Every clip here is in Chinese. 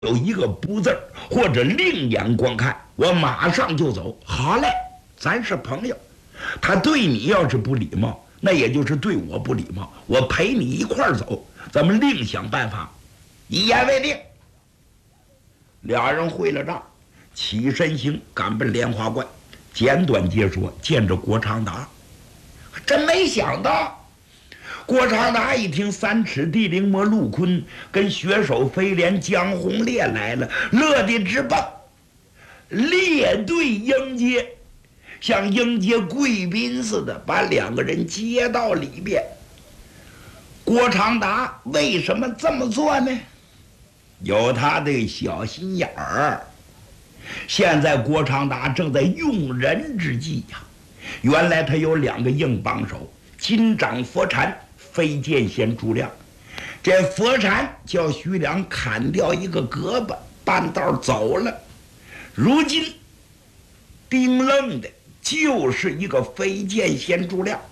有一个不字儿或者另眼观看，我马上就走。好嘞，咱是朋友。他对你要是不礼貌，那也就是对我不礼貌。我陪你一块儿走，咱们另想办法。一言为定。俩人会了账，起身行，赶奔莲花观。简短截说，见着郭长达，真没想到。郭长达一听三尺地灵魔陆坤跟血手飞廉江红烈来了，乐得直蹦，列队迎接，像迎接贵宾似的，把两个人接到里边。郭长达为什么这么做呢？有他的小心眼儿。现在郭长达正在用人之际呀。原来他有两个硬帮手，金掌佛禅、飞剑仙朱亮。这佛禅叫徐良砍掉一个胳膊，半道走了。如今丁愣的就是一个飞剑仙朱亮，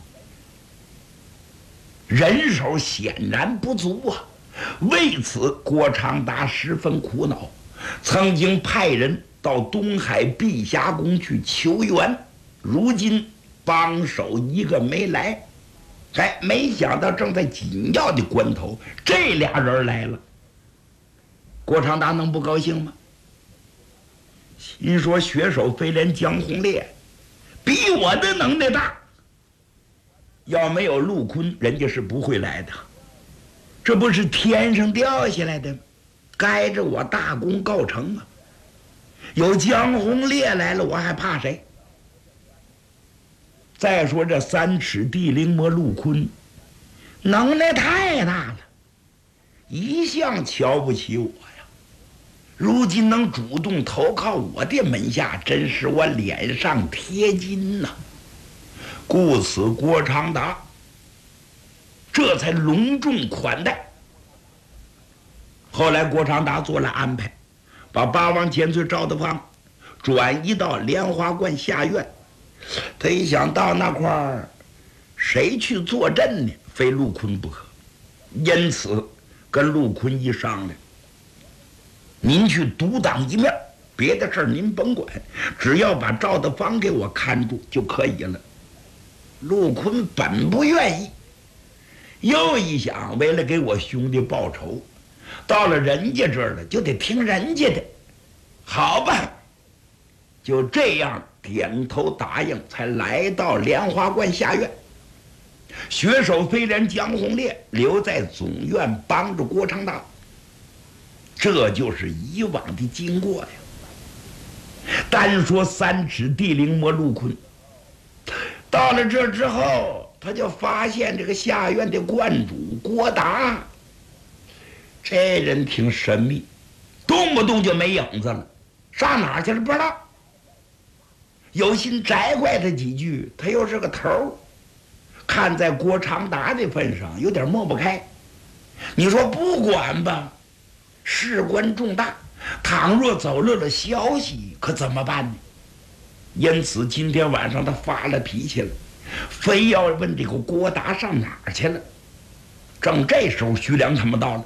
人手显然不足啊。为此郭长达十分苦恼，曾经派人到东海碧霞宫去求援，如今帮手一个没来。没想到正在紧要的关头，这俩人来了。郭长达能不高兴吗？心说血手飞廉江红烈比我的能耐大，要没有陆坤，人家是不会来的。这不是天上掉下来的，该着我大功告成啊！有江红烈来了，我还怕谁？再说这三尺地灵魔陆坤，能耐太大了，一向瞧不起我呀。如今能主动投靠我的门下，真是我脸上贴金呐。故此郭长达这才隆重款待。后来郭长达做了安排，把八王千岁赵德芳转移到莲花观下院。他一想到那块儿，谁去坐镇呢？非陆坤不可。因此跟陆坤一商量，您去独当一面，别的事儿您甭管，只要把赵德芳给我看住就可以了。陆坤本不愿意，又一想，为了给我兄弟报仇，到了人家这儿了，就得听人家的。好吧，就这样点头答应，才来到莲花观下院。血手飞廉江红烈留在总院帮着郭长达，这就是以往的经过呀。单说三尺地灵魔陆坤，到了这之后，他就发现这个下院的观主郭达，这人挺神秘，动不动就没影子了，上哪儿去了不知道。有心摘怪他几句，他又是个头儿，看在郭长达的份上，有点抹不开。你说不管吧，事关重大，倘若走漏了消息，可怎么办呢？因此今天晚上他发了脾气了，非要问这个郭达上哪儿去了。正这时候，徐良他们到了。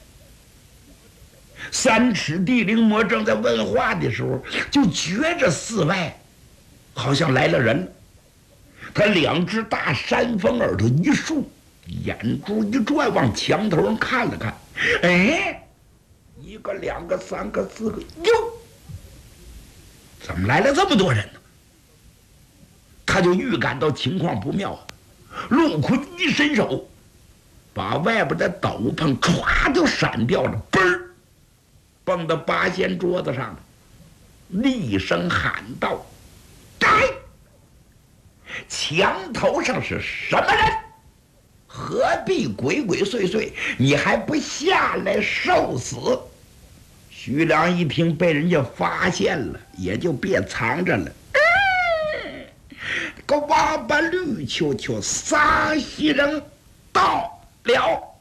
三尺地灵魔正在问话的时候，就觉着寺外好像来了人。他两只大山峰耳朵一竖，眼珠一转，往墙头上看了看。哎，一个两个三个四个，哟，怎么来了这么多人呢？他就预感到情况不妙。陆坤一伸手，把外边的斗篷歘就闪掉了，嘣儿蹦到八仙桌子上了，厉声喊道：“来！墙头上是什么人？何必鬼鬼祟祟？你还不下来受死？”徐良一听被人家发现了，也就别藏着了。个王八绿球球撒西人到了。